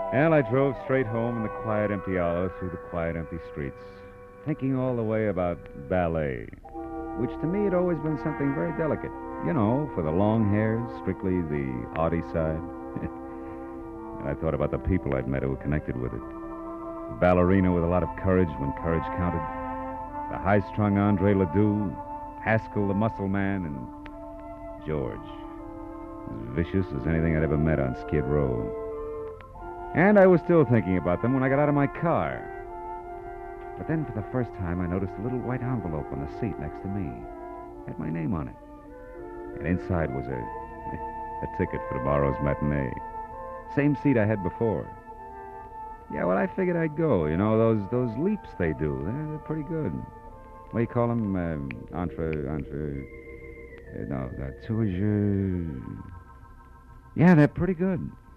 And I drove straight home in the quiet, empty hour through the quiet, empty streets, thinking all the way about ballet, which to me had always been something very delicate. You know, for the long hairs, strictly the arty side. And I thought about the people I'd met who were connected with it. A ballerina with a lot of courage when courage counted. The high-strung Andre Ledoux, Haskell the muscle man, and George, as vicious as anything I'd ever met on Skid Row. And I was still thinking about them when I got out of my car. But then for the first time, I noticed a little white envelope on the seat next to me. Had my name on it. And inside was a ticket for tomorrow's matinee. Same seat I had before. Yeah, well, I figured I'd go. You know, those leaps they do, they're pretty good. What do you call them? Tour. Yeah, they're pretty good.